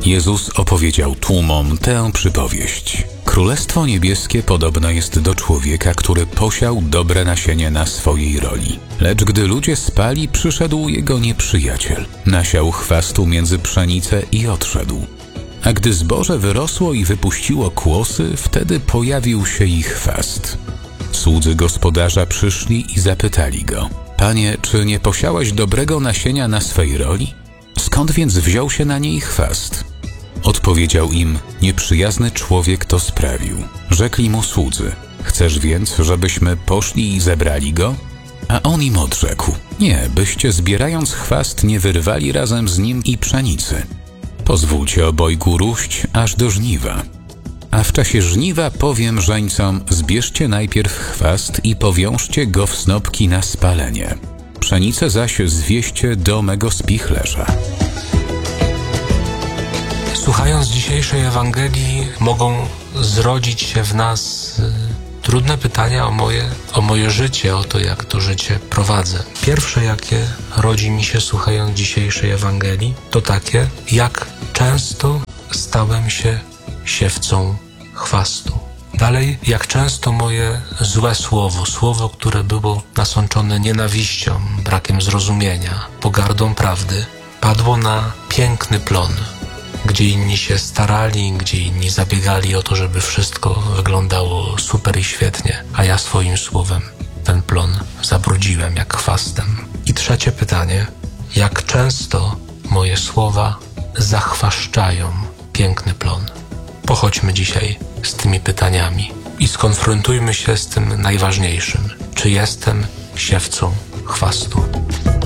Jezus opowiedział tłumom tę przypowieść. Królestwo niebieskie podobne jest do człowieka, który posiał dobre nasienie na swojej roli. Lecz gdy ludzie spali, przyszedł jego nieprzyjaciel. Nasiał chwastu między pszenicę i odszedł. A gdy zboże wyrosło i wypuściło kłosy, wtedy pojawił się ich chwast. Słudzy gospodarza przyszli i zapytali go: Panie, czy nie posiałeś dobrego nasienia na swej roli? Skąd więc wziął się na niej chwast? Odpowiedział im: nieprzyjazny człowiek to sprawił. Rzekli mu słudzy: chcesz więc, żebyśmy poszli i zebrali go? A on im odrzekł: nie, byście zbierając chwast nie wyrwali razem z nim i pszenicy. Pozwólcie obojgu róść aż do żniwa. A w czasie żniwa powiem żeńcom: zbierzcie najpierw chwast i powiążcie go w snopki na spalenie. Pszenicę zaś zwieźcie do mego spichlerza. Słuchając dzisiejszej Ewangelii, mogą zrodzić się w nas trudne pytania o moje życie, o to, jak to życie prowadzę. Pierwsze, jakie rodzi mi się słuchając dzisiejszej Ewangelii, to takie: jak często stałem się siewcą chwastu. Dalej, jak często moje złe słowo, które było nasączone nienawiścią, brakiem zrozumienia, pogardą prawdy, padło na piękny plon, gdzie inni się starali, gdzie inni zabiegali o to, żeby wszystko wyglądało super i świetnie, a ja swoim słowem ten plon zabrudziłem jak chwastem. I trzecie pytanie: jak często moje słowa zachwaszczają piękny plon? Pochodźmy dzisiaj z tymi pytaniami i skonfrontujmy się z tym najważniejszym. Czy jestem siewcą chwastu?